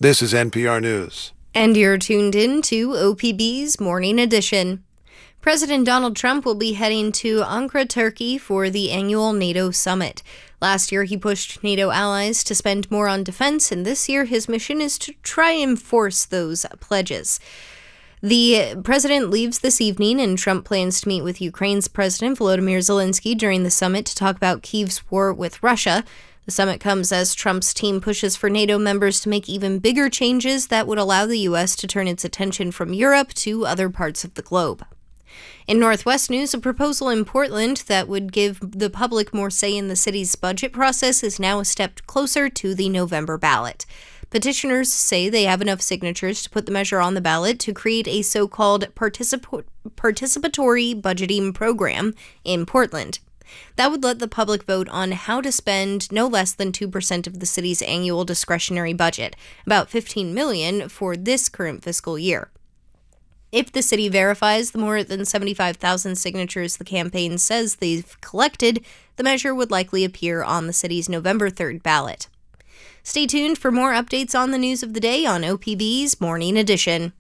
This is NPR News. And you're tuned in to OPB's Morning Edition. President Donald Trump will be heading to Ankara, Turkey for the annual NATO summit. Last year, he pushed NATO allies to spend more on defense, and this year his mission is to try and enforce those pledges. The president leaves this evening, and Trump plans to meet with Ukraine's President Volodymyr Zelensky during the summit to talk about Kyiv's war with Russia. The summit comes as Trump's team pushes for NATO members to make even bigger changes that would allow the U.S. to turn its attention from Europe to other parts of the globe. In Northwest news, a proposal in Portland that would give the public more say in the city's budget process is now a step closer to the November ballot. Petitioners say they have enough signatures to put the measure on the ballot to create a so-called participatory budgeting program in Portland. That would let the public vote on how to spend no less than 2% of the city's annual discretionary budget, about $15 million for this current fiscal year. If the city verifies the more than 75,000 signatures the campaign says they've collected, the measure would likely appear on the city's November 3rd ballot. Stay tuned for more updates on the news of the day on OPB's Morning Edition.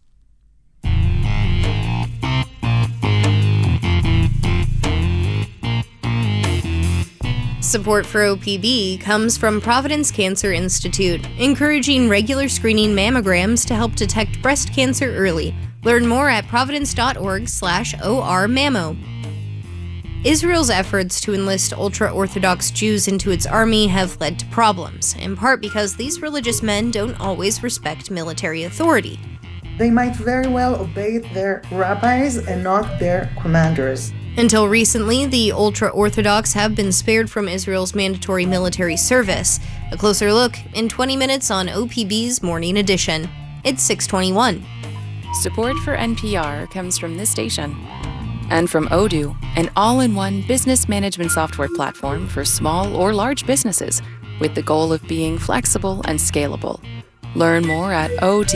Support for OPB comes from Providence Cancer Institute, encouraging regular screening mammograms to help detect breast cancer early. Learn more at providence.org/ORMammo. Israel's efforts to enlist ultra-Orthodox Jews into its army have led to problems, in part because these religious men don't always respect military authority. They might very well obey their rabbis and not their commanders. Until recently, the ultra-Orthodox have been spared from Israel's mandatory military service. A closer look in 20 minutes on OPB's Morning Edition. It's 6:21. Support for NPR comes from this station and from Odoo, an all-in-one business management software platform for small or large businesses with the goal of being flexible and scalable. Learn more at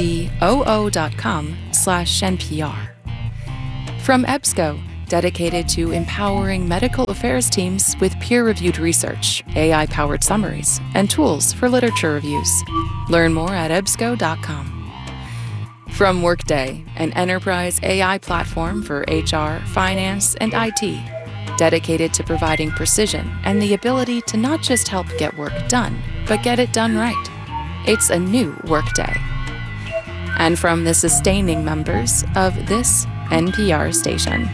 odoo.com/NPR. From EBSCO, dedicated to empowering medical affairs teams with peer-reviewed research, AI-powered summaries, and tools for literature reviews. Learn more at ebsco.com. From Workday, an enterprise AI platform for HR, finance, and IT, dedicated to providing precision and the ability to not just help get work done, but get it done right. It's a new Workday. And from the sustaining members of this NPR station.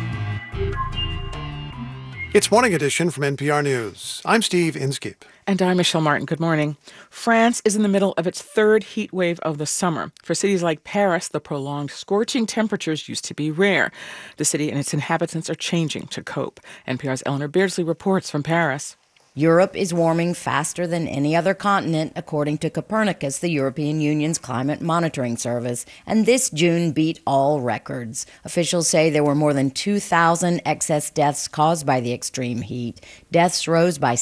It's Morning Edition from NPR News. I'm Steve Inskeep. And I'm Michelle Martin. Good morning. France is in the middle of its third heat wave of the summer. For cities like Paris, the prolonged scorching temperatures used to be rare. The city and its inhabitants are changing to cope. NPR's Eleanor Beardsley reports from Paris. Europe is warming faster than any other continent, according to Copernicus, the European Union's climate monitoring service, and this June beat all records. Officials say there were more than 2,000 excess deaths caused by the extreme heat. Deaths rose by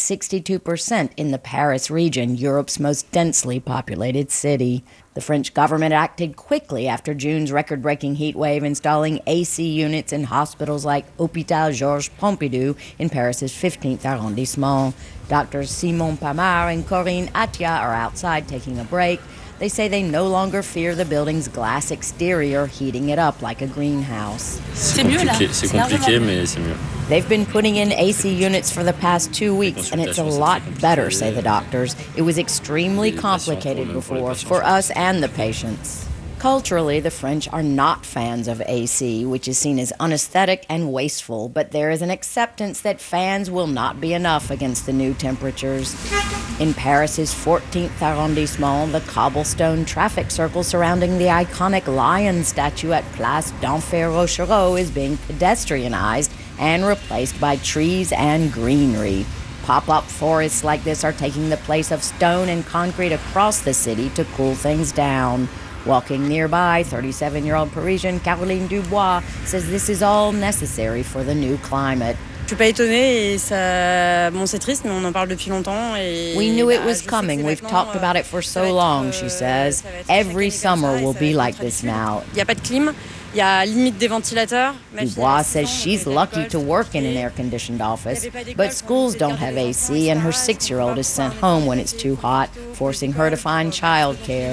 62% in the Paris region, Europe's most densely populated city. The French government acted quickly after June's record-breaking heat wave, installing AC units in hospitals like Hôpital Georges Pompidou in Paris's 15th arrondissement. Doctors Simon Pamar and Corinne Atia are outside taking a break. They say they no longer fear the building's glass exterior heating it up like a greenhouse. C'est compliqué, mais c'est mieux. They've been putting in AC units for the past 2 weeks, and it's a lot better, say the doctors. It was extremely complicated before for us and the patients. Culturally, the French are not fans of AC, which is seen as unaesthetic and wasteful, but there is an acceptance that fans will not be enough against the new temperatures. In Paris's 14th arrondissement, the cobblestone traffic circle surrounding the iconic lion statue at Place d'Enfer Rochereau is being pedestrianized and replaced by trees and greenery. Pop-up forests like this are taking the place of stone and concrete across the city to cool things down. Walking nearby, 37-year-old Parisian Caroline Dubois says this is all necessary for the new climate. Je suis pas étonnée et ça, bon, c'est triste, mais on en parle depuis longtemps. Et we knew it was coming. We've talked about it for so long, she says. Every summer will be like this now. Il n'y a pas de clim. Il y a limite des ventilateurs. Dubois says she's lucky to work in an air-conditioned office, but schools don't have AC, and her 6-year-old is sent home when it's too hot, forcing her to find childcare.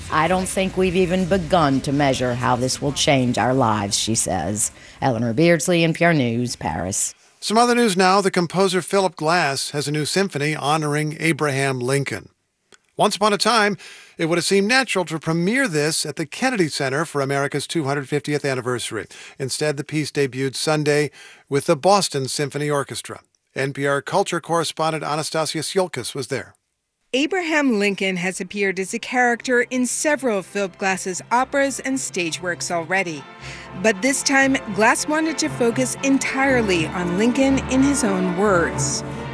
I don't think we've even begun to measure how this will change our lives, she says. Eleanor Beardsley, NPR News, Paris. Some other news now. The composer Philip Glass has a new symphony honoring Abraham Lincoln. Once upon a time, it would have seemed natural to premiere this at the Kennedy Center for America's 250th anniversary. Instead, the piece debuted Sunday with the Boston Symphony Orchestra. NPR culture correspondent Anastasia Siolkas was there. Abraham Lincoln has appeared as a character in several of Philip Glass's operas and stage works already. But this time, Glass wanted to focus entirely on Lincoln in his own words.